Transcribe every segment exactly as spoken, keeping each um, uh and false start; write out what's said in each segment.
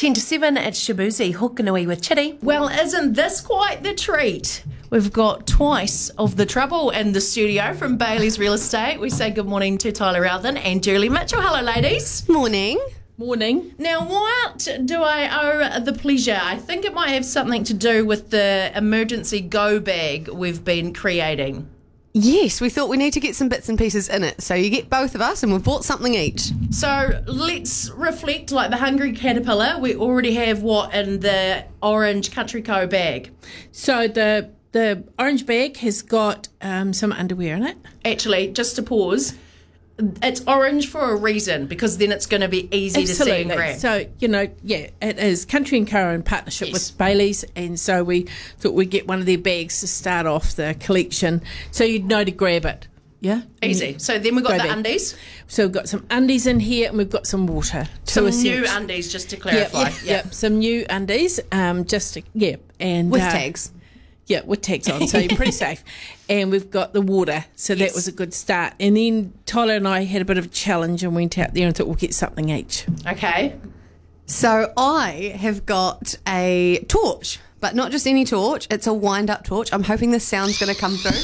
ten to seven at Shabuzi, Hokanui with Chitty. Well, isn't this quite the treat? We've got twice of the trouble in the studio from Bailey's Real Estate. We say good morning to Tyler Routhen and Julie Mitchell. Hello, ladies. Morning. Morning. Now, what do I owe the pleasure? I think it might have something to do with the emergency go bag we've been creating. Yes, we thought we need to get some bits and pieces in it. So you get both of us and we've bought something each. So let's reflect like the Hungry Caterpillar. We already have what in the orange Country Co bag? So the the orange bag has got um, some underwear in it. Actually, just to pause, it's orange for a reason because then it's going to be easy Absolutely. to see and grab. So, you know, yeah, it is Country and Co in partnership Yes. with Bailey's, and so we thought we'd get one of their bags to start off the collection so you'd know to grab it. Yeah? Easy. So then we've got Go the bag. undies. So we've got some undies in here and we've got some water. Some to new essence- undies, just to Yep, clarify. yep, yep, some new undies, um, just to, yeah. And, With uh, tags. Yeah, with tags on, so you're pretty safe. And we've got the water, so Yes. that was a good start. And then Tyler and I had a bit of a challenge and went out there and thought we'll get something each. Okay. So I have got a torch, but not just any torch. It's a wind-up torch. I'm hoping the sound's going to come through.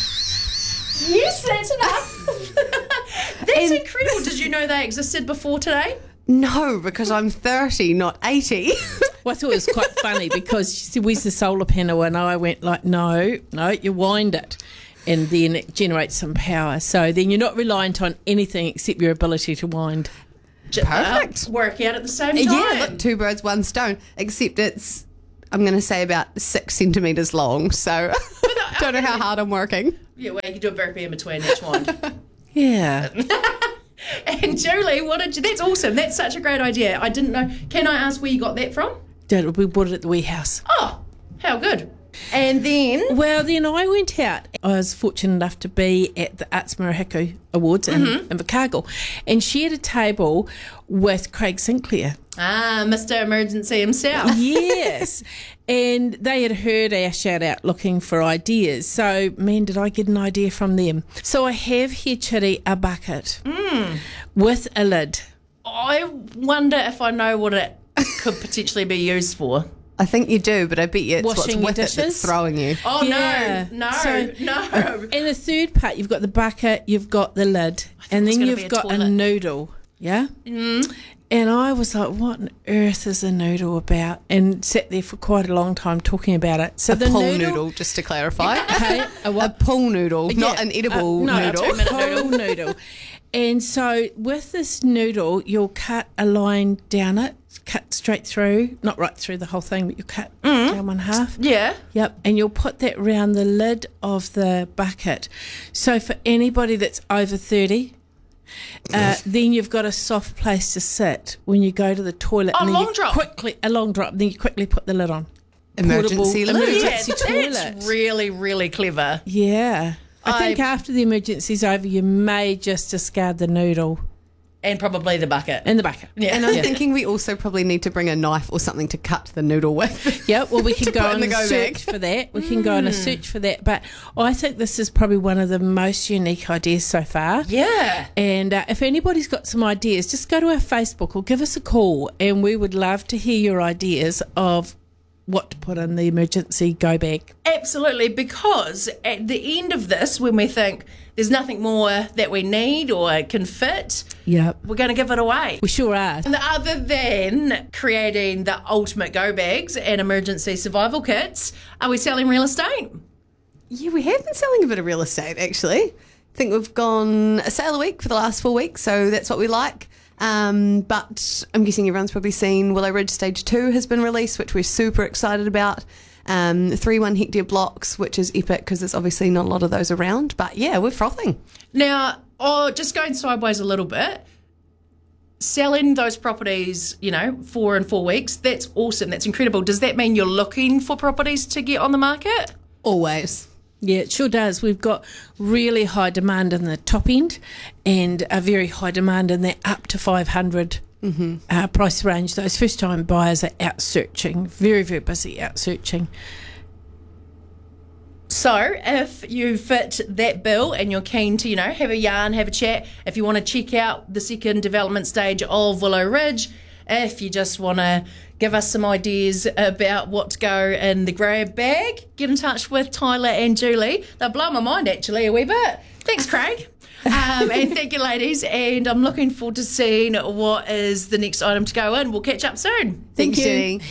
Yes, that's enough. That's And- incredible. Did you know they existed before today? No, because I'm thirty, not eighty. Well, I thought it was quite funny because she said, where's the solar panel? And I went like, no, no, you wind it. And then it generates some power. So then you're not reliant on anything except your ability to wind. J- Perfect. uh, work out at the same time. Yeah, look, two birds, one stone. Except it's, I'm going to say about six centimetres long. So don't know how hard I'm working. Yeah, well, you can do a burpee in between each one. Yeah. And Julie, what did you, that's awesome. That's such a great idea. I didn't know. Can I ask where you got that from? Did- We bought it at the warehouse. Oh, how good. And then, Well, then I went out. I was fortunate enough to be at the Arts Marahiku Awards in, Mm-hmm. in Invercargill and shared a table with Craig Sinclair. ah, Mister Emergency himself. Yes. And they had heard our shout out looking for ideas. So, man, did I get an idea from them. So I have here, Chitty, a bucket Mm. with a lid. I wonder if I know what it could potentially be used for. I think you do, but I bet you it's Washing what's your with it that's dishes? throwing you. Oh, Yeah. no, no, So- no. And the third part, you've got the bucket, you've got the lid, and it was then gonna be you've a got a toilet. noodle. Yeah? Mm. And I was like, what on earth is a noodle about? And sat there for quite a long time talking about it. So A the pool noodle, noodle, just to clarify. Okay, a A what? pool noodle, not Yeah, an edible uh, no, noodle. a pool noodle. And so with this noodle, you'll cut a line down it, cut straight through, not right through the whole thing, but you cut down one half. Yeah. Yep, and you'll put that round the lid of the bucket. So for anybody that's over thirty, uh, then you've got a soft place to sit when you go to the toilet. Oh, and then long you drop. Quickly, a long drop. Then you quickly put the lid on. Emergency Portable- lid. Yeah, emergency that's toilet. really, really clever. Yeah. I think I- after the emergency's over, you may just discard the noodle And probably the bucket. in the bucket. Yeah. And I'm thinking we also probably need to bring a knife or something to cut the noodle with. Yeah, well, we can To go put in on the a go search bag. for that. We can go on a search for that. But I think this is probably one of the most unique ideas so far. Yeah. And uh, if anybody's got some ideas, just go to our Facebook or give us a call, and we would love to hear your ideas of what to put in the emergency go bag. Absolutely, because at the end of this, when we think there's nothing more that we need or can fit, Yep. we're going to give it away. We sure are. And other than creating the ultimate go bags and emergency survival kits, are we selling real estate? Yeah, we have been selling a bit of real estate, actually. I think we've gone a sale a week for the last four weeks, so that's what we like. Um, but I'm guessing everyone's probably seen Willow Ridge Stage two has been released, which we're super excited about. Um, three one hectare blocks, which is epic because there's obviously not a lot of those around. But yeah, we're frothing. Now, oh, just going sideways a little bit, selling those properties, you know, four and four weeks, that's awesome. That's incredible. Does that mean you're looking for properties to get on the market? Always. Yeah, it sure does. We've got really high demand in the top end and a very high demand in the up to five hundred mm-hmm. uh, price range. Those first time buyers are out searching, very, very busy out searching. So if you fit that bill and you're keen to, you know, have a yarn, have a chat, if you want to check out the second development stage of Willow Ridge, if you just want to give us some ideas about what to go in the grab bag, get in touch with Tyler and Julie. They'll blow my mind, actually, a wee bit. Thanks, Craig. um, and thank you, ladies. And I'm looking forward to seeing what is the next item to go in. We'll catch up soon. Thank you.